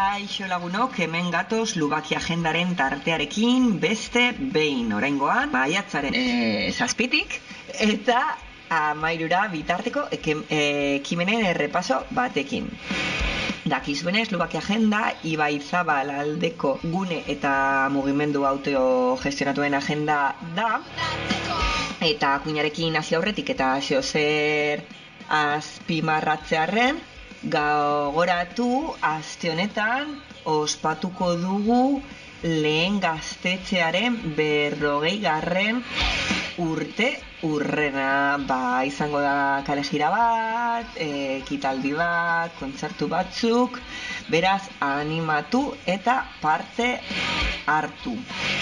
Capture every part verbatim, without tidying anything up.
Kaixo lagunok, hemen gatoz Lubaki agendaren tartearekin beste behin oraingoan maiatzaren e, zazpitik eta amairura bitarteko ekimenen errepaso batekin. Dakizuenez, Lubaki agenda Ibai Zabal aldeko gune eta mugimendu autogestionatuen agenda da, eta kuinarekin hasi aurretik eta hasi zer azpimarratzearren gogoratu aste honetan ospatuko dugu lehen gaztetxearen berrogei garren urte urrena. Ba, izango da kalejira bat, ekitaldi bat, kontzertu batzuk, beraz animatu eta parte hartu.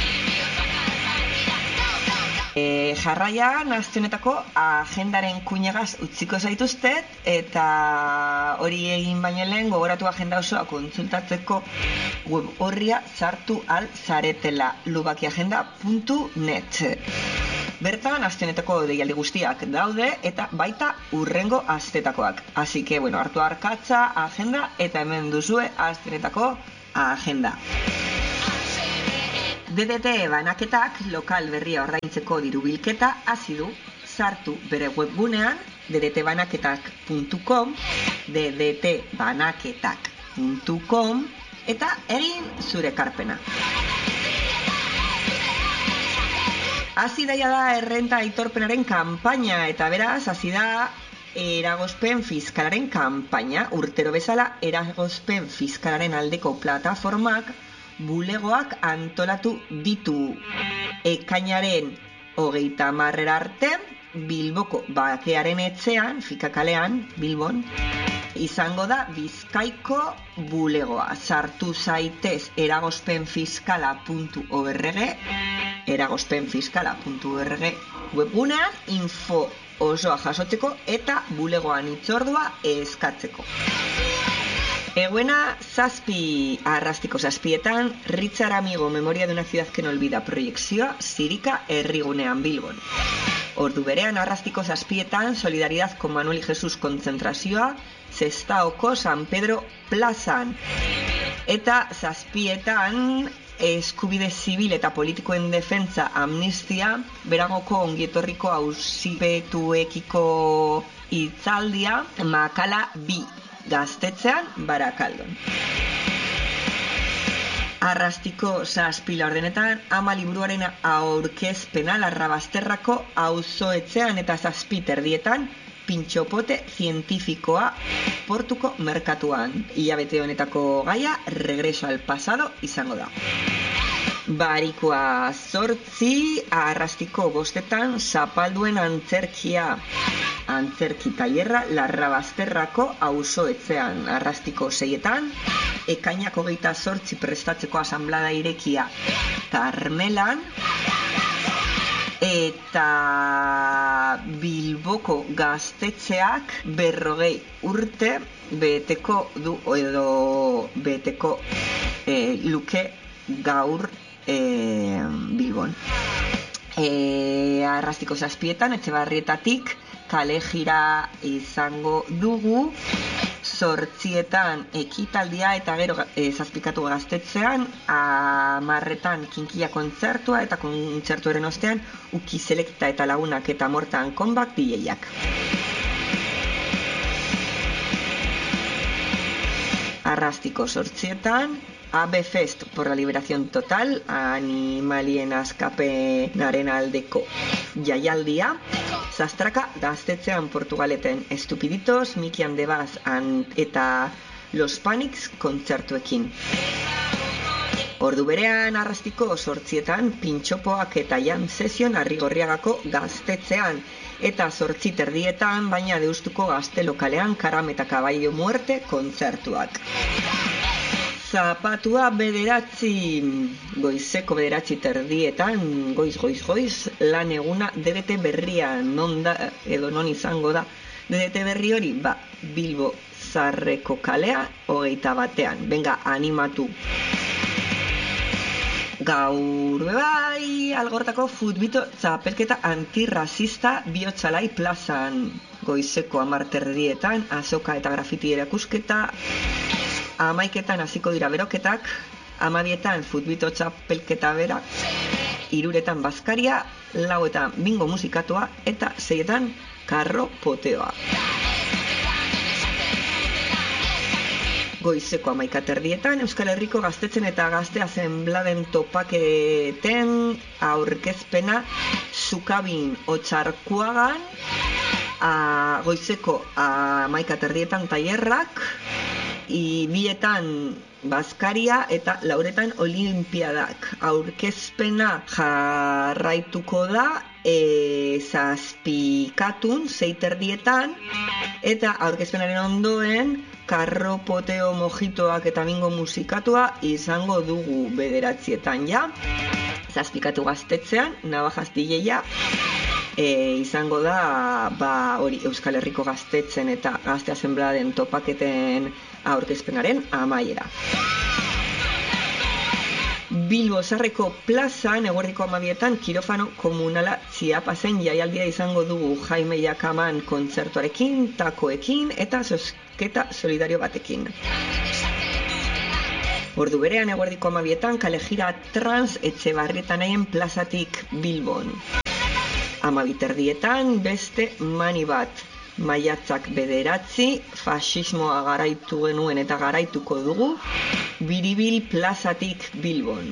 E, jarraian, aste honetako agendaren kuinagaz utziko zaituztet, eta hori egin baino lehen gogoratu agenda osoa kontsultatzeko web horria sartu al zaretela, lubakiagenda puntu net. Bertan, aste honetako deialdi guztiak daude eta baita urrengo astetakoak. Así que, bueno, hartu arkatza agenda eta hemen duzue aste honetako agenda. D D T banaketak lokal berria ordaintzeko dirubilketa hasi du. Sartu bere webgunean d d t banaketak puntu com, d d t banaketak puntu com eta egin zure ekarpena. Hasi daia da errenta aitorpenaren kanpaina eta beraz hasi da eragozpen fiskalaren kanpaina. Urtero bezala eragozpen fiskalaren aldeko plataformak bulegoak antolatu ditu. Ekainaren hogeita hamarrera arte Bilboko Bakearen etxean, Fikakalean, Bilbon, izango da Bizkaiko bulegoa. Sartu zaitez eragozpenfiskala puntu org, eragozpenfiskala puntu org webgunean info osoa jasotzeko eta bulegoan hitzordua eskatzeko. Eguena zazpi, arrastiko zazpietan, Richard Amigo, Memoria de una ciudad que no olvida proiekzioa, Zirika herrigunean Bilbon. Ordu berean, arrastiko zazpietan, Solidaridad con Manuel y Jesús kontzentrazioa, Sestaoko San Pedro plazan. Eta zazpietan, eskubide zibil eta politikoen defentsa amnistia, Beragoko ongietorriko auzipetuekiko hitzaldia, Makala bi. Gaztetxean, Barakaldon. Arrastiko zazpi laurdenetan, ama liburuaren aurkezpena Larrabasterrako auzoetxean eta zazpi terdietan, pintxopote zientifikoa portuko merkatuan. Ilabete honetako gaia, regreso al pasado izango da. Barikoa zortzi, arrastiko bostetan, zapalduen antzerkia. Antzerki tailerra Larrabasterrako auzoetxean. Arrastiko seietan, ekainak hogeita zortzi prestatzeko asanblada irekia Karmelan, eta Bilboko gaztetxeak berrogei urte beteko du edo beteko e, luke gaur e, Bilbon. E, arrastiko zazpietan, Etxebarrietatik kalejira izango dugu, zortzietan ekitaldia eta gero e, zazpikatu gaztetxean, amarretan kinkia kontzertua eta kontzertuaren ostean Uki Selekta eta Lagunak eta Mortan Kombat D J-ak. Arrastiko zortzietan, A B Fest por la liberación total, animalien askapenaren aldeko jaialdia, Zastraka gaztetxean Portugaleten Estupiditos, Miki Andebaz eta Los Panics kontzertuekin. Ordu berean arrastiko zortzietan pintxopoak eta jam sesion Arrigorriagako gaztetxean eta zortzi terdietan baina deustuko gazte lokalean Karam eta Caballo Muerte kontzertuak. Zapatua bederatzi, goizeko bederatzi terdietan, goiz, goiz, goiz, lan eguna D D T berria, non da, edo non izango da D D T berri hori, ba, Bilbo Zarreko kalea, hogeita batean, benga, animatu. Gaur bai, Algortako futbito txapelketa antirrazista Biotxalai plazan, goizeko hamar terdietan, azoka eta grafiti erakusketa, Amaiketan hasiko dira beroketak, amabietan futbito txapelketa bera, hiruretan bazkaria, lauetan bingo musikatua eta seietan karro poteoa. Goizeko hamaika terdietan Euskal Herriko gaztetzen eta gaztea zenbladen topaketen aurkezpena Zukabin Otsarkuagan, a, goizeko hamaika terdietan tailerrak, bietan bazkaria eta lauretan olimpiadak. Aurkezpena jarraituko da e, zazpikatun, zeiterdietan, eta aurkezpenaren ondoen karro poteo mojitoak eta bingo musikatua izango dugu bederatzietan ja. Zazpikatu gaztetzean, Navajas D J-a e, izango da ba, hori Euskal Herriko gaztetzen eta gaztea zenbladen topaketen aurkezpenaren amaiera. Bilbo Zarreko plazan, eguerdiko amabietan, kirofano komunala Txiapazen jaialdia izango dugu Jaime Jakaman kontzertuarekin, takoekin eta zozketa solidario batekin. Ordu berean, eguerdiko amabietan, kalejira trans Etxebarrietanaien plazatik Bilbon. Amabiterdietan, beste mani bat. Maiatzak bederatzi, fasismoa garaitu genuen eta garaituko dugu, Biribil plazatik Bilbon.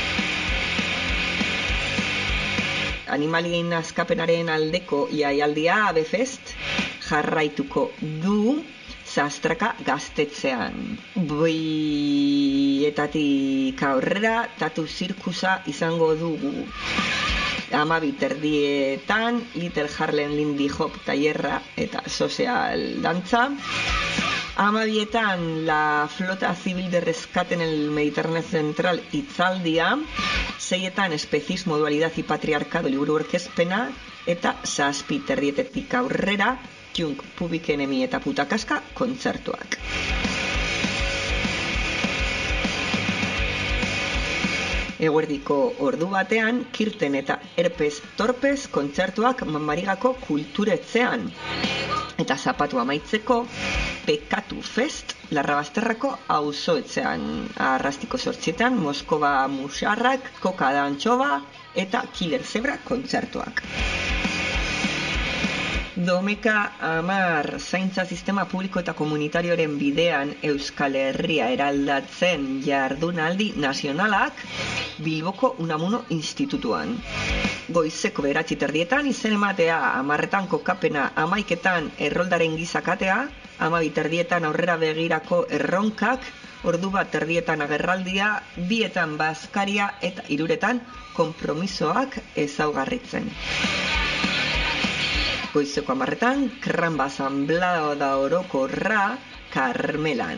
Animalien askapenaren aldeko jaialdia Abefest jarraituko du Zastraka gaztetzean. Boietatik aurrera tatu zirkusa izango dugu. Amabiterdietan, Little Harlem Lindy Hop tailerra eta sozial dantza. Amabietan, la Flota Civil de Rescate en el Mediterráneo Central hitzaldia. Seietan, Especismo, Dualidad y Patriarcado liburu aurkezpena. Eta zazpiterdietetik aurrera, Junk, Public Enemy eta Putakaska kontzertuak. Eguerdiko ordu batean, Kirten eta Herpes Torpez kontzertuak Marigako kulturetzean. Eta zapatu amaitzeko, Pekatu Fest, Larrabasterrako auzoetzean. Arrastiko zortzietan, Moskova Musarrak, Koka Dantxoba eta Killer Zebra kontzertuak. Domeka Amar zaintza sistema publiko eta komunitarioren bidean Euskal Herria eraldatzen jardunaldi nazionalak Bilboko Unamuno Institutuan. Goizeko bederatzi terdietan izen ematea, amarretan kokapena, amaiketan erroldaren gizakatea, amabiterdietan aurrera begirako erronkak, ordu bat terdietan agerraldia, bietan bazkaria eta hiruretan konpromisoak ezaugarritzen. Goizeko amarretan, Kramba Asamblada Orokorra Karmelan.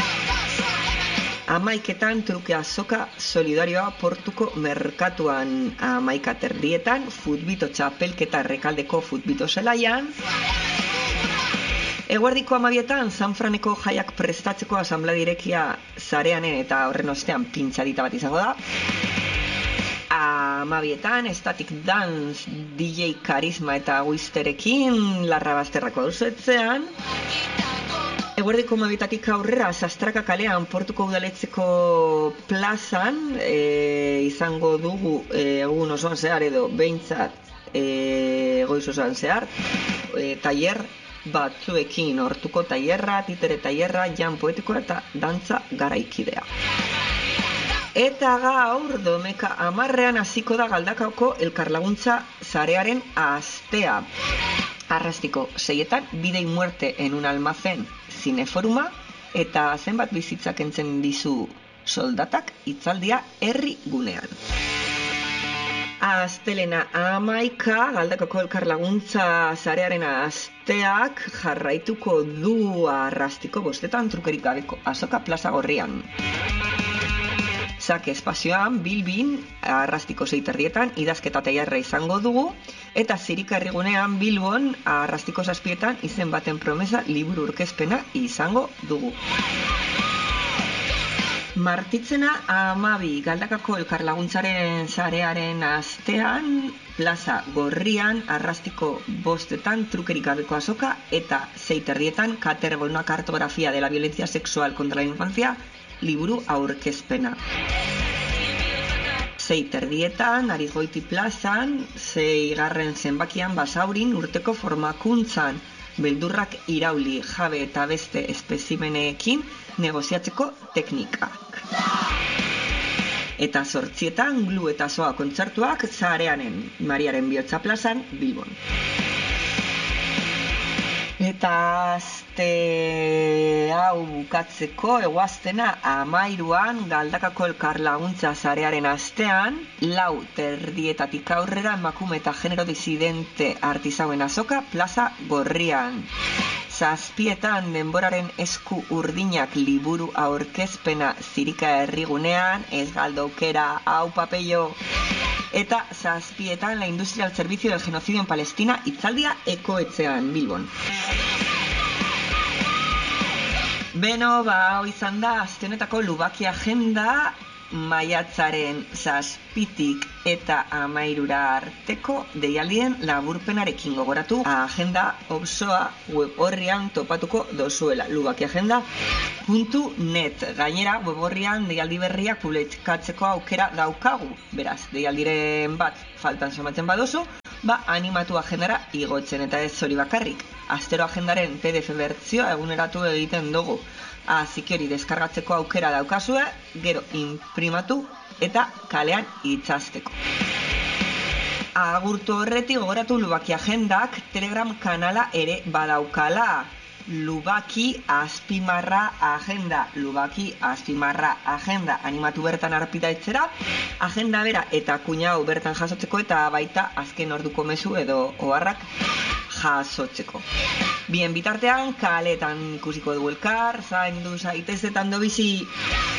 Amaiketan, truke azoka solidarioa Portuko merkatuan. Amaika terdietan, futbito txapelketa Rekaldeko futbito zelaian. Eguerdiko amabietan, Sanfraneko jaiak prestatzeko asambladirekia zareanen eta horren ostean pintxadita bat izango da. Amabietan, Static Dance, D J Karisma eta Wisterekin Larrabasterrako auzoetzean. Eguerdiko amabietatik aurrera, Zastraka kalean, Portuko udaletxeko plazan, e, izango dugu e, egun osoan zehar edo behintzat e, goiz osoan zehar, e, tailer batzuekin, hortuko tailerra, titere tailerra, jan poetikoa eta dantza garaikidea. Eta gaur, Domeka amarrean hasiko da Galdakaoko elkarlaguntza zarearen astea. Arrastiko seietan, Vida y Muerte en un almacén zineforuma, eta zenbat bizitzak entzen dizu soldatak hitzaldia herri gunean. Astelena amaika, Galdakaoko elkarlaguntza zarearen asteak jarraituko du arrastiko bostetan trukerik gabeko azoka plaza gorrian. Zake espazioan, Bilbin, arrastiko zeiterdietan, idazketa tailerra izango dugu, eta Zirika herrigunean Bilbon, arrastiko zazpietan, izen baten promesa liburu aurkezpena izango dugu. Martitzena amabi Galdakako elkarlaguntzaren sarearen astean, plaza gorrian, arrastiko bostetan trukerik gabeko azoka eta zeiterdietan Katerbo una cartografía de la violencia sexual contra la infancia liburu aurkezpena. Zeiterdietan, Arizgoiti plazan, zeigarren zenbakian Basaurin urteko formakuntzan beldurrak irauli jabe eta beste espezimeneekin negoziatzeko teknikak. Eta zortzietan Glu eta Soa kontzertuak Zareanen, Mariaren Bihotza plazan, Bilbon. Eta azte hau bukatzeko eguaztena amairuan Galdakako elkarlaguntza sarearen astean, lau terdietatik aurrera emakume eta genero disidente artisauen azoka plaza gorrian. Zazpietan denboraren esku urdinak liburu aurkezpena Zirika herrigunean, ez galdaukera, hau papeio. Eta zazpietan la industria al servicio del genocidio en Palestina hitzaldia ekoetxean Bilbon. Beno, ba, hau izan da, aste honetako Lubaki agenda, maiatzaren zazpitik eta amairura arteko deialdien laburpenarekin gogoratu agenda osoa web horrian topatuko dozuela lubakiagenda puntu net. Gainera web horrian deialdi berriak publikatzeko aukera daukagu, beraz, deialdiren bat faltan somatzen badozu, ba animatu agendara igotzen eta ez hori bakarrik. Astero agendaren P D F bertzioa eguneratu egiten dugu. Azik hori deskargatzeko aukera daukazue, gero imprimatu eta kalean itzazteko. Agurtu horretik gogoratu Lubaki agendak Telegram kanala ere badaukala. Lubaki azpimarra agenda, Lubaki azpimarra agenda, animatu bertan arpita etzera, agenda bera eta kuñau bertan jasotzeko eta baita azken orduko mezu edo oharrak jasotzeko. Bien bitartean, kaletan ikusiko dugu elkar, zaindu zaitezetan do bizi.